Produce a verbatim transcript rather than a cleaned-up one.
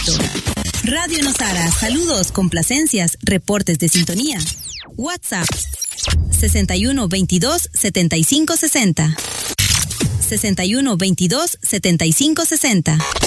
Quito. Radio Nosara, saludos, complacencias, reportes de sintonía. WhatsApp sesenta y uno veintidós setenta y cinco sesenta. sesenta y uno veintidós setenta y cinco sesenta.